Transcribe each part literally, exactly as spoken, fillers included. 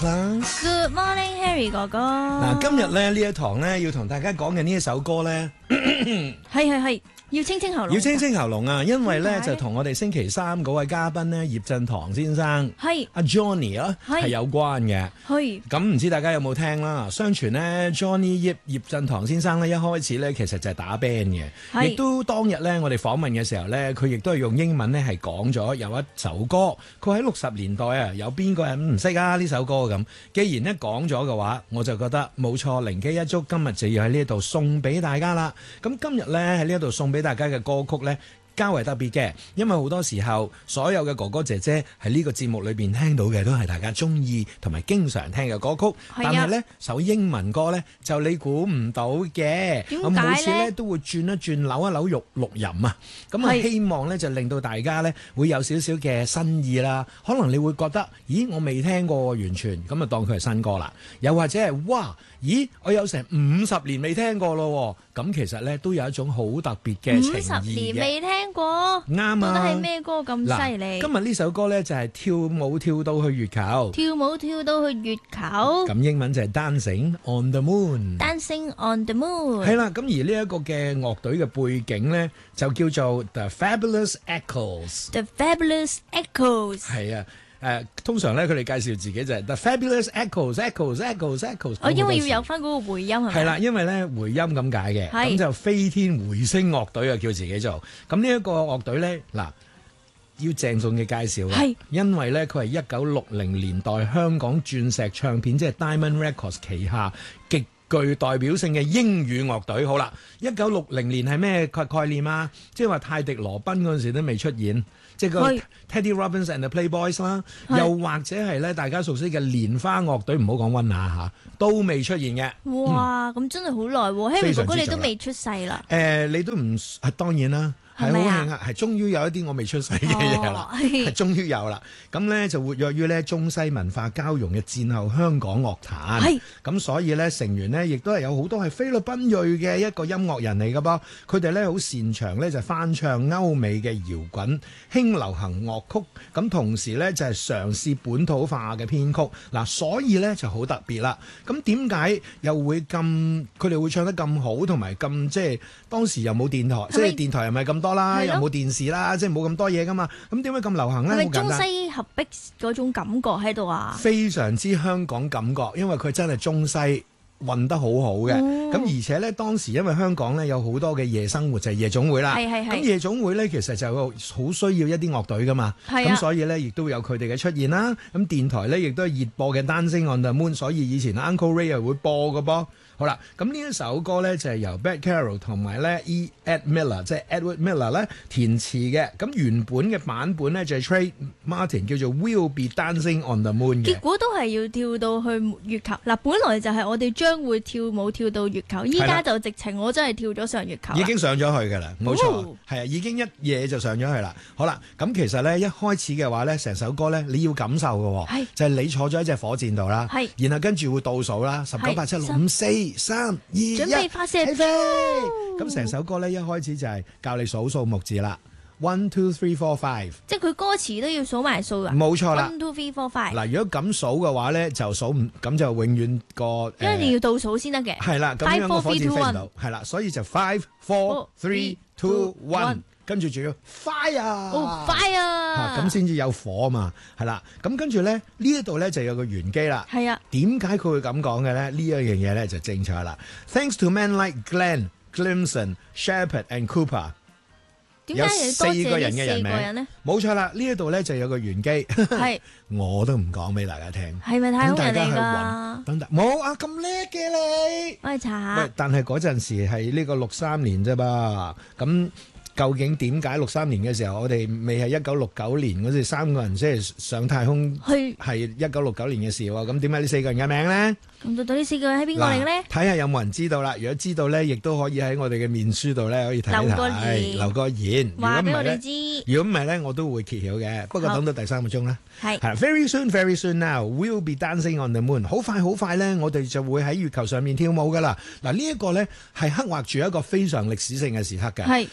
Good morning, Harry 哥哥。 嗱，今日咧呢一堂咧要同大家講嘅呢一首歌咧， 係係係要清清喉嚨， 要清清喉嚨啊！因為咧點解就同我哋星期三嗰位嘉賓咧葉振棠先生係阿 Johnny 啊係係有關嘅。 係咁唔知大家有冇聽啦？相傳咧 Johnny 葉葉振棠先生咧一開始咧其實就係打 band 嘅， 係亦都當日咧我哋訪問嘅時候咧，佢亦都係用英文咧係講咗有一首歌，佢喺六十年代啊，有邊個人唔識啊呢首歌咁？既然咧講咗嘅話，我就覺得冇錯，靈機一觸，今日就要喺呢度送俾大家啦。咁今日咧喺呢一度送俾大家嘅歌曲咧，較為特別嘅，因為好多時候所有嘅哥哥姐姐喺呢個節目裏邊聽到嘅都係大家中意同埋經常聽嘅歌曲， 係啊但係呢首英文歌呢，就你估唔到嘅， 點解呢我每次呢都會轉一轉扭一扭肉錄音啊，咁啊係希望呢就令到大家呢會有少少嘅新意啦，可能你會覺得，咦我未聽過完全，咁啊當佢係新歌啦，又或者係哇，咦我有成五十年未聽過咯，咁其實呢都有一種好特別嘅情五十意嘅。 年未聽過， 啱啊！ 到底係咩歌咁犀嗱， 利？ 今日呢首歌呢，就係跳舞跳到去月球， 跳舞跳到去月球咁英文就係 Dancing on the Moon。 ，Dancing on the Moon。 係啦，咁而呢一個嘅樂隊嘅背景呢，就叫做 The Fabulous Echoes。 The Fabulous Echoes。 係啊，誒通常咧佢哋介紹自己就係 The Fabulous Echoes，Echoes，Echoes，Echoes。 哦，因為要有翻嗰個回音係咪？ 係啦，因為咧回音咁解嘅， 係咁就飛天回聲樂隊啊，叫自己做。咁呢一個樂隊咧，嗱要鄭重嘅介紹啦係， 因為咧佢係一九六零年代香港鑽石唱片即係 Diamond Records 旗下極具代表性嘅英語樂隊。好啦，一九六零年係咩概概念啊？即係話泰迪羅賓嗰陣時都未出現，即係個係 Teddy Robbins and the Playboys 啦， 係又或者係咧大家熟悉嘅蓮花樂隊，唔好講溫拿嚇，都未出現嘅。 哇，咁真係好耐喎，Harry 非常之哥哥你都早啦未出世啦。 誒、你都唔係當然啦，係好係咪啊慶啊，係終於有一啲我未出世嘅嘢啦， 哦係終於有啦。咁咧就活躍於咧中西文化交融嘅戰後香港樂壇。 係咁所以咧成員呢亦都係有好多係菲律賓裔嘅一個音樂人嚟㗎噃。佢哋咧好擅長咧就翻唱歐美嘅搖滾、輕流行樂曲，咁同時咧就係嘗試本土化嘅編曲。嗱，所以咧就好特別啦。咁點解又會咁？佢哋會唱得咁好，同埋咁即係當時又冇電台，即係咪係電台又唔係咁多啦， 係咯又冇電視啦，即係冇咁多嘢噶嘛。咁點解咁流行咧？ 係咪好簡單， 中西合璧嗰種感覺喺度啊？ 非常之香港感覺，因為佢真係中西混得好好嘅。咁、 哦而且咧，當時因為香港咧有好多嘅夜生活就係、夜總會啦。 係係係咁夜總會咧其實就好需要一啲樂隊噶嘛。 係啊咁所以咧亦都有佢哋嘅出現啦。咁電台咧亦都係熱播嘅《Dancing on the Moon》，所以以前 Uncle Ray 又會播嘅噃。好啦，咁呢一首歌咧就係、是、由 Beck Carroll 同埋咧 E. Ed Miller 即係 Edward Miller 咧填詞嘅。咁原本嘅版本咧就係、是、Trey Martin 叫做 We'll Be Dancing on the Moon 嘅結。果都係要跳到去月球嗱，本來就係我哋將會跳舞跳到月球，依家係啦就直情我真係跳咗上月球啦已經上咗去㗎啦，冇錯， 哦係啊，已經一嘢就上咗去啦。好啦，咁其實咧一開始嘅話咧，成首歌咧你要感受嘅喎， 係就係你坐咗喺隻火箭度啦， 係然後跟住會倒數啦，十九係八七六十五四三二一， 準備發射起飛！咁成首歌咧一開始就係教你數數目字啦，one two three four five， 即係佢歌詞都要數埋數啊。 冇錯啦 One two three four five， 嗱，如果咁數嘅話咧，就數唔咁就永遠個因為你要倒數先得嘅。 係啦，咁 Five, 樣個 four, 火箭 three, 飛 two, 唔到，係啦，所以就 five four three two one，跟住仲要 fire， 哦，fire 嚇咁先至有火嘛，係啦，咁跟住咧呢一度咧就有個玄機啦。 係啊， 點解佢會咁講嘅咧？呢一樣嘢咧就精彩啦。Thanks to men like Glenn, Glimson, Shepard and Cooper， 點解要四多謝個人嘅呢四個人人名呢？， 冇錯啦。呢一度咧就有個玄機， 係我都唔講俾大家聽。 係咪太空人嚟等大家去㗎揾？等大冇啊咁叻嘅你。 我哋查下喂，。但係嗰陣時係呢個六三年啫噃，咁究竟點解六三年嘅時候，我哋未係一九六九年嗰時三個人即係上太空去係一九六九年嘅事喎？咁點解呢四個人嘅名呢？ 咁到底呢四個人係邊個嚟嘅咧？ 睇下有冇人知道啦。如果知道咧，亦都可以喺我哋嘅面書度咧可以睇一留個睇， 言留個言。如果話俾我哋唔係咧， 知。 如果唔係咧，我都會揭曉嘅。不過好等到第三個鐘啦。 係係 very soon, very soon now, we'll be dancing on the moon。好快好快咧，我哋就會喺月球上面跳舞噶啦。嗱，呢一個咧係刻畫住一個非常歷史性嘅時刻嘅。 係我哋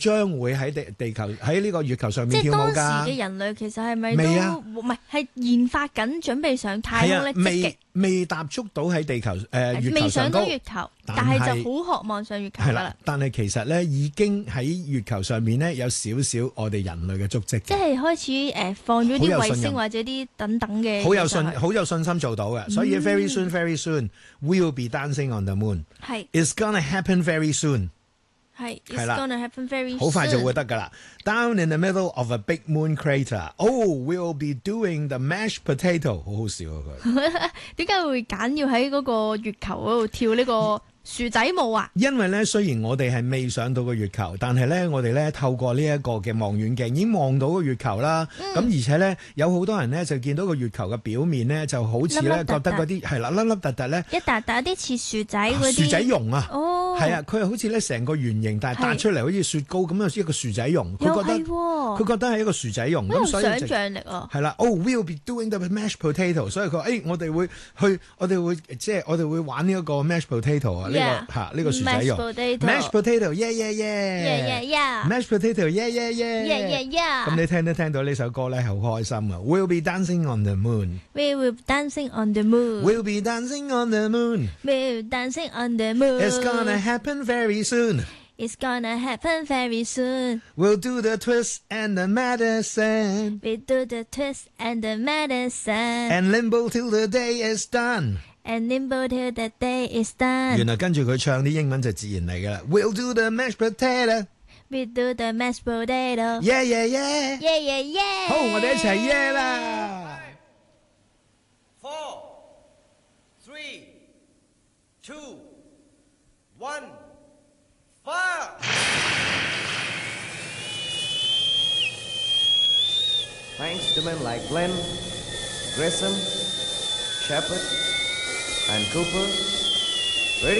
將會喺地地球喺呢個月球上面即係跳舞㗎。 當時嘅人類其實係咪都未啊唔係係研發緊，準備上太空咧？ 係啊， 積極未未踏足到喺地球誒、呃、月未上球上高到月球， 但但係係就好渴望上月球係啦㗎啦。。 但係其實咧已經喺月球上面咧有少少我哋人類嘅足跡嘅。 即係開始誒、呃、放咗啲衛好有信任星或者啲等等嘅， 好有信好有信心做到嘅，所以 very soon very soon we'll be dancing on the moon。 係 It's gonna happen very soon。 係係 It's 啦 gonna happen very soon。 好快就會得噶啦。Down in the middle of a big moon crater， oh we'll be doing the mashed potato， 好好笑啊佢。 點解會揀要喺嗰個月球嗰度跳呢個薯仔舞啊？ 因為咧，雖然我哋係未上到個月球，但係咧，我哋咧透過呢一個嘅望遠鏡已經望到個月球啦。咁、 嗯、 而且咧，有好多人咧就見到個月球嘅表面咧，就好似咧粒粒突突覺得嗰啲係啦，粒粒突突咧， 一笪笪啲似薯仔嗰啲薯仔蓉啊。 哦， 係啊，佢係好似咧成個圓形，但係彈出嚟好似雪糕咁樣，一個薯仔蓉。佢覺得又係喎佢覺得係一個薯仔蓉， 好有咁所以就想像力啊！ 係啦。Oh we'll be doing the mashed potato， 所以佢話誒，我哋會去，我哋會即係我哋會玩呢一個 mashed potato 啊，呢 Yeah 個嚇呢個薯仔蓉 Mashed potato mashed potato，yeah yeah yeah Yeah yeah yeah mashed potato，yeah yeah yeah Yeah yeah yeah 咁你聽都聽到呢首歌咧，好開心啊。We'll be dancing on the moon， We will dancing on the moon. We'll be dancing on the moon， We'll dancing on the moon. It's gonna happen very soon。 It's gonna happen very soon. We'll do the twist and the medicine We do the twist and the medicine and limbo till the day is done。 and nimble till the day is done. 原來跟住佢唱啲英文就自然嚟噶啦。We'll do the mashed potato， We do the mashed potato. yeah yeah yeah。 Yeah yeah yeah. 好，我哋一齊 yeah 啦。 Four, three, two, one, fire! Thanks to men like Glenn, Grissom, Shepard, and Cooper,